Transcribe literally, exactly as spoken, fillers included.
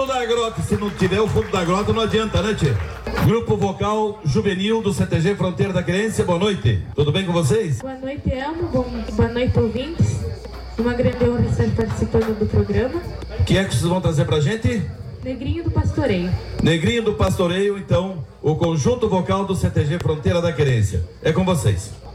da grota. Se não tiver o fundo da grota, não adianta, né, tchê? Grupo Vocal Juvenil do C T G Fronteira da Querência, boa noite. Tudo bem com vocês? Boa noite, Elmo. Bom, boa noite, ouvintes. Uma grande honra estar participando do programa. Quem é que vocês vão trazer pra gente? Negrinho do Pastoreio. Negrinho do Pastoreio, então, o conjunto vocal do C T G Fronteira da Querência. É com vocês.